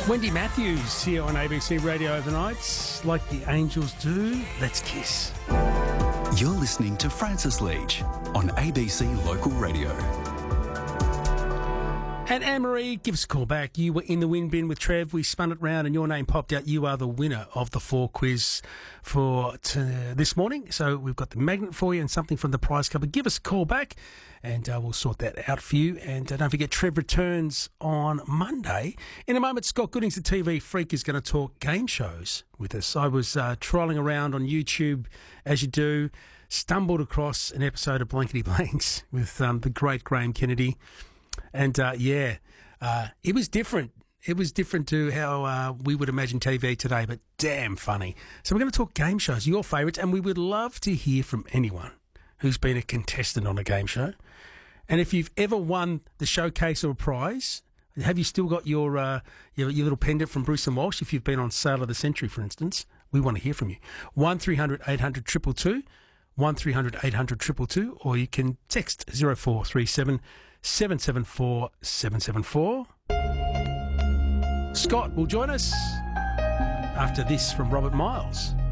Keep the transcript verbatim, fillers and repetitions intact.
Wendy Matthews here on A B C Radio Overnights. Like the angels do, let's kiss. You're listening to Francis Leach on A B C Local Radio. And Anne-Marie, give us a call back. You were in the win bin with Trev. We spun it round and your name popped out. You are the winner of the four quiz for t- this morning. So we've got the magnet for you and something from the prize cover. Give us a call back and uh, we'll sort that out for you. And uh, don't forget, Trev returns on Monday. In a moment, Scott Goodings, the T V freak, is going to talk game shows with us. I was uh, trolling around on YouTube, as you do, stumbled across an episode of Blankety Blanks with um, the great Graham Kennedy. And, uh, yeah, uh, it was different. It was different to how uh, we would imagine T V today, but damn funny. So we're going to talk game shows, your favourites, and we would love to hear from anyone who's been a contestant on a game show. And if you've ever won the showcase or a prize, have you still got your, uh, your your little pendant from Bruce and Walsh? If you've been on Sale of the Century, for instance, we want to hear from you. one three hundred eight hundred two two two, one three hundred eight hundred two two two, or you can text zero four three seven seven seven four seven seven four. Scott will join us after this from Robert Miles.